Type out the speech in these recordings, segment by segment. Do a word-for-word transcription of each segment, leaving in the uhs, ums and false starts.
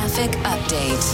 traffic update.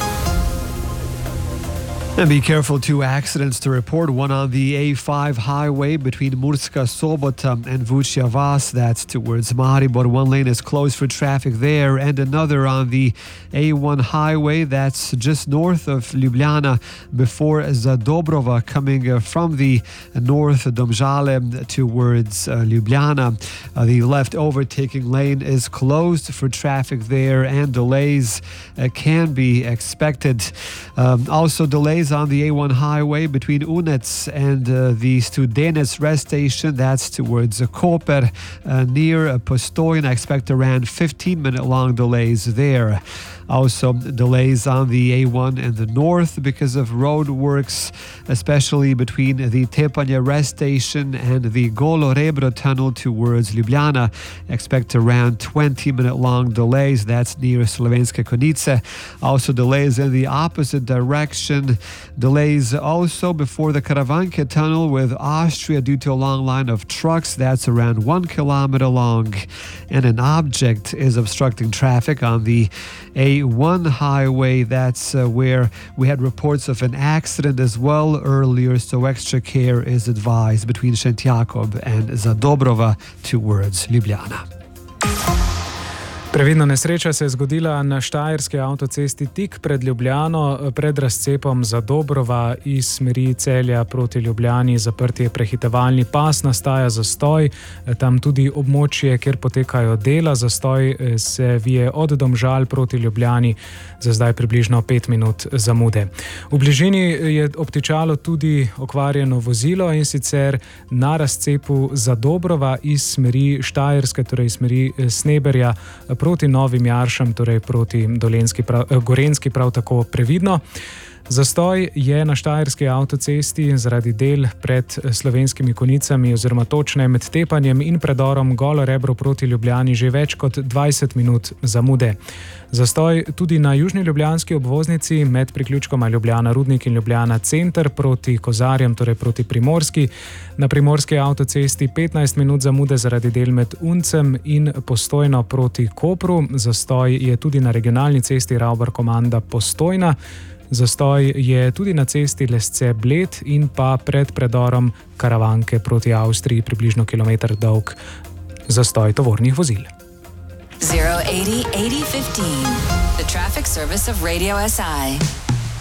And be careful, two accidents to report. One on the A five highway between Murska Sobota and Vučja Vas, that's towards Maribor. One lane is closed for traffic there. And another on the A one highway, that's just north of Ljubljana before Zadobrova, coming from the north Domžale towards uh, Ljubljana. Uh, the left overtaking lane is closed for traffic there, and delays uh, can be expected. Um, also delays on the A one highway between Unec and uh, the Studenec rest station, that's towards uh, Koper, uh, near uh, Postojna. I expect around fifteen minute long delays there. Also delays on the A one in the north because of road works, especially between the Tepanje rest station and the Golo Rebro tunnel towards Ljubljana. Expect around twenty minute long delays. That's near Slovenske Konjice. Also delays in the opposite direction. Delays also before the Karavanke tunnel with Austria due to a long line of trucks. That's around one kilometer long. And an object is obstructing traffic on the A one highway. That's uh, where we had reports of an accident as well earlier, so extra care is advised between Šentjakob and Zadobrova towards Ljubljana. Previdna nesreča se je zgodila na Štajerski avtocesti tik pred Ljubljano, pred razcepom Zadobrova iz smeri Celja proti Ljubljani. Zaprt je prehitevalni pas, nastaja zastoj, tam tudi območje, kjer potekajo dela. Zastoj se vije od Domžal proti Ljubljani, za zdaj približno pet minut zamude. V bližini je obtičalo tudi okvarjeno vozilo, in sicer na razcepu Zadobrova iz smeri Štajerske, torej iz smeri Sneberja proti Novim Jaršam, torej proti Dolenjski, prav, Gorenjski, prav tako previdno. Zastoj je na Štajerski avtocesti zaradi del pred Slovenskimi Konjicami, oziroma točne med Tepanjem in predorom Golo Rebro proti Ljubljani, že več kot dvajset minut zamude. Zastoj tudi na južni ljubljanski obvoznici med priključkoma Ljubljana Rudnik in Ljubljana Center proti Kozarjem, torej proti Primorski. Na Primorski avtocesti petnajst minut zamude zaradi del med Uncem in Postojno proti Kopru. Zastoj je tudi na regionalni cesti Ravbar-Komanda Postojna. Zastoj je tudi na cesti Lesce-Bled in pa pred predorom Karavanke proti Avstriji, približno kilometer dolg zastoj tovornih vozil. zero eighty eighty fifteen, the traffic service of Radio S I.